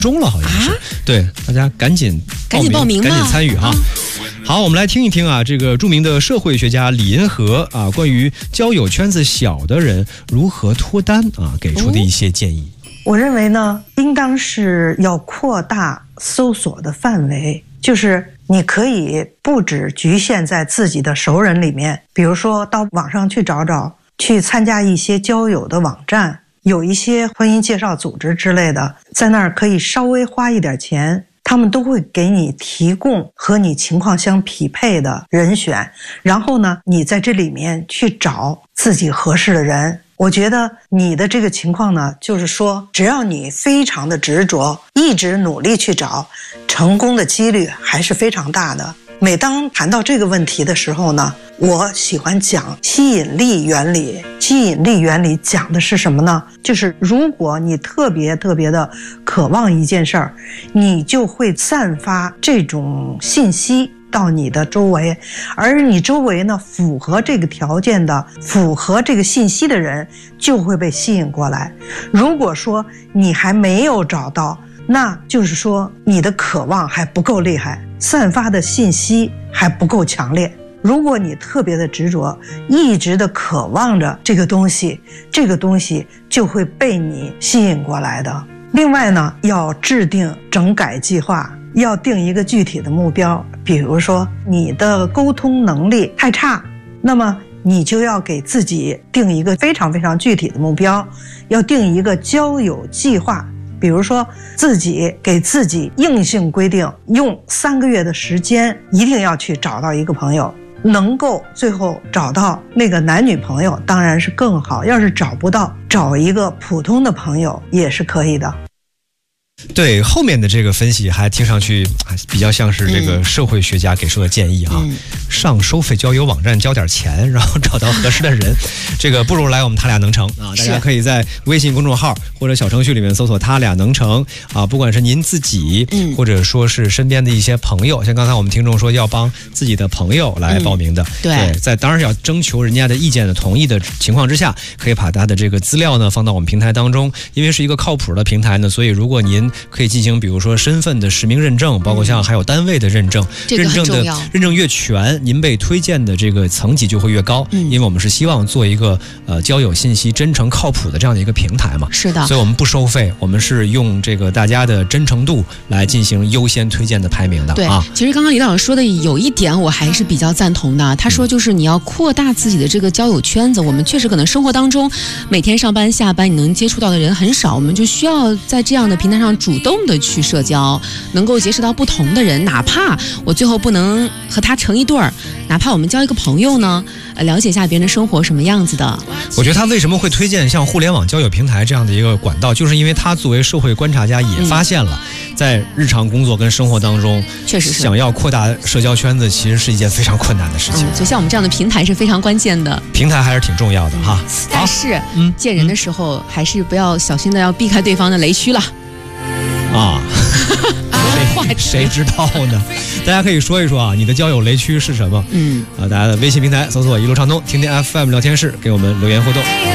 中了，好像是。对，大家赶紧报名， 赶紧参与哈。好，我们来听一听啊，这个著名的社会学家李银河啊，关于交友圈子小的人如何脱单啊，给出的一些建议。 我认为呢，应当是要扩大搜索的范围，就是你可以不只局限在自己的熟人里面，比如说到网上去找找，去参加一些交友的网站，有一些婚姻介绍组织之类的，在那儿可以稍微花一点钱，他们都会给你提供和你情况相匹配的人选，然后呢，你在这里面去找自己合适的人。我觉得你的这个情况呢，就是说，只要你非常的执着，一直努力去找，成功的几率还是非常大的。每当谈到这个问题的时候呢，我喜欢讲吸引力原理。吸引力原理讲的是什么呢？就是如果你特别的渴望一件事儿，你就会散发这种信息到你的周围，而你周围呢，符合这个条件的、符合这个信息的人就会被吸引过来。如果说你还没有找到，那就是说你的渴望还不够厉害，散发的信息还不够强烈。如果你特别的执着，一直的渴望着这个东西，这个东西就会被你吸引过来的。另外呢，要制定整改计划，要定一个具体的目标。比如说你的沟通能力太差，那么你就要给自己定一个非常具体的目标，要定一个交友计划。比如说给自己硬性规定，用3个月的时间一定要去找到一个朋友，能够最后找到那个男女朋友当然是更好，要是找不到，找一个普通的朋友也是可以的。 对，后面的这个分析还听上去比较像是这个社会学家给出的建议啊，上收费交友网站交点钱，然后找到合适的人，这个不如来我们他俩能成啊！大家可以在微信公众号或者小程序里面搜索他俩能成啊，不管是您自己或者说是身边的一些朋友，像刚才我们听众说要帮自己的朋友来报名的，对，在当然要征求人家的意见的同意的情况之下，可以把他的这个资料呢放到我们平台当中，因为是一个靠谱的平台呢，所以如果您可以进行比如说身份的实名认证，包括像还有单位的认证，认证越全，您被推荐的这个层级就会越高，因为我们是希望做一个交友信息真诚靠谱的这样的一个平台嘛。 是的， 所以我们不收费，我们是用这个大家的真诚度来进行优先推荐的排名的。 对啊，其实刚刚李老师说的有一点我还是比较赞同的，他说就是你要扩大自己的这个交友圈子，我们确实可能生活当中每天上班下班你能接触到的人很少，我们就需要在这样的平台上主动的去社交，能够结识到不同的人，哪怕我最后不能和他成一对儿，哪怕我们交一个朋友呢，了解一下别人的生活什么样子的。 我觉得他为什么会推荐像互联网交友平台这样的一个管道，就是因为他作为社会观察家也发现了，在日常工作跟生活当中， 确实是想要扩大社交圈子，其实是一件非常困难的事情。 就像我们这样的平台是非常关键的， 平台还是挺重要的哈。 但是见人的时候还是不要小心的，要避开对方的雷区了。啊，谁知道呢？大家可以说一说啊，你的交友雷区是什么？大家的微信平台搜索一路畅通，听听 FM 聊天室，给我们留言互动。